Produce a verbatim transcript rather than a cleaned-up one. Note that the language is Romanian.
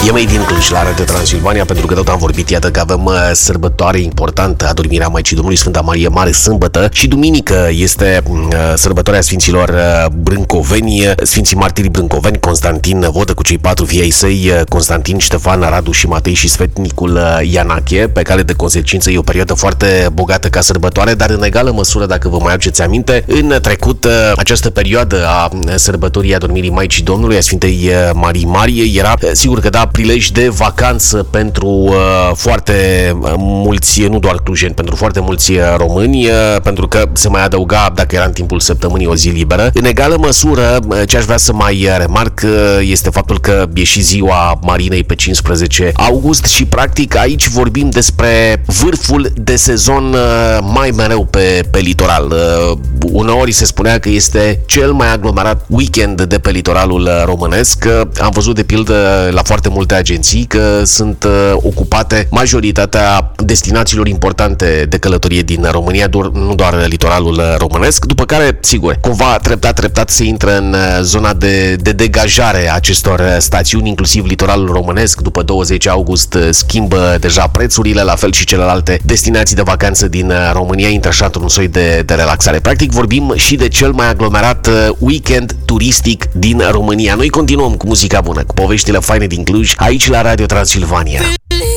E mai din Cluj la Radio Transilvania, pentru că tot am vorbit, iată că avem uh, sărbătoare importantă, Adormirea Maicii Domnului, Sfânta Marie Mare, sâmbătă, și duminică este uh, sărbătoarea Sfinților uh, Brâncoveni, Sfinții Martirii Brâncoveni, Constantin Vodă cu cei patru fii ai săi, uh, Constantin, Ștefan, Radu și Matei, și sfetnicul uh, Ianache. Pe cale de consecință e o perioadă foarte bogată ca sărbătoare, dar în egală măsură, dacă vă mai aduceți aminte, în trecut uh, această perioadă a sărbătorii Adormirii Maicii Domnului, a Sfintei uh, Marii Mari, era uh, sigur că da, prilej de vacanță pentru uh, foarte mulți, nu doar clujeni, pentru foarte mulți români, uh, pentru că se mai adăuga, dacă era în timpul săptămânii, o zi liberă. În egală măsură, ce aș vrea să mai remarc uh, este faptul că e și ziua Marinei pe cincisprezece august și practic aici vorbim despre vârful de sezon uh, mai mereu pe, pe litoral. Uh, uneori se spunea că este cel mai aglomerat weekend de pe litoralul românesc. Uh, am văzut de pildă la foarte multe agenții că sunt uh, ocupate majoritatea destinațiilor importante de călătorie din România, doar, nu doar litoralul românesc, după care, sigur, cumva treptat, treptat se intră în zona de, de degajare a acestor stațiuni, inclusiv litoralul românesc, după douăzeci august schimbă deja prețurile, la fel și celelalte destinații de vacanță din România intră așa într-un soi de, de relaxare. Practic vorbim și de cel mai aglomerat weekend turistic din România. Noi continuăm cu muzica bună, cu poveștile faine din Cluj, aici la Radio Transilvania.